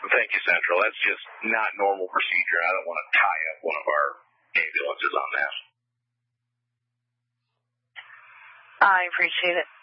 Thank you, Central. That's just not normal procedure. I don't want to tie up one of our ambulances on that. I appreciate it.